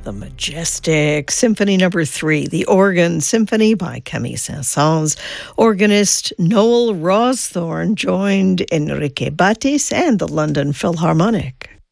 The majestic Symphony Number 3, the Organ Symphony by Camille Saint-Saëns. Organist Noel Rawsthorne joined Enrique Batis and the London Philharmonic.